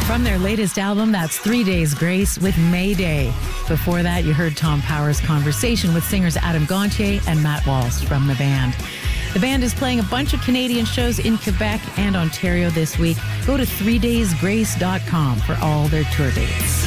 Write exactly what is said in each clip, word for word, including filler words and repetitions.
From their latest album, that's Three Days Grace with Mayday. Before that, you heard Tom Power's conversation with singers Adam Gontier and Matt Walsh from the band. The band is playing a bunch of Canadian shows in Quebec and Ontario this week. Go to three days grace dot com for all their tour dates.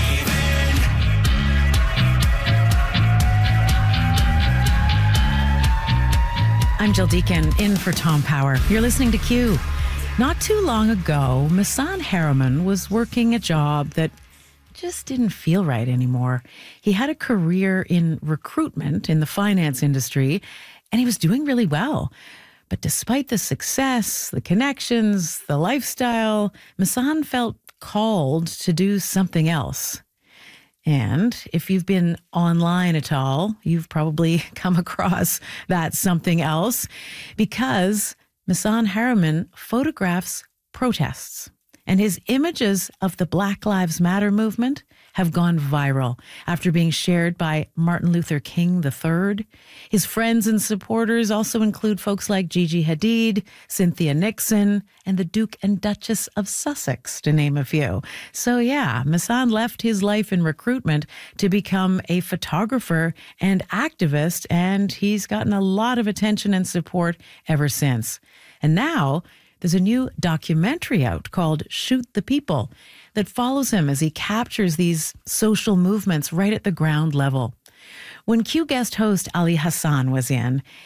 I'm Jill Deacon, in for Tom Power. You're listening to Q. Not too long ago, Misan Harriman was working a job that just didn't feel right anymore. He had a career in recruitment in the finance industry, and he was doing really well. But despite the success, the connections, the lifestyle, Misan felt called to do something else. And if you've been online at all, you've probably come across that something else, because Misan Harriman photographs protests, and his images of the Black Lives Matter movement have gone viral after being shared by Martin Luther King the third. His friends and supporters also include folks like Gigi Hadid, Cynthia Nixon, and the Duke and Duchess of Sussex, to name a few. So yeah, Misan left his life in recruitment to become a photographer and activist, and he's gotten a lot of attention and support ever since. And now there's a new documentary out called Shoot the People that follows him as he captures these social movements right at the ground level. When Q guest host Ali Hassan was in,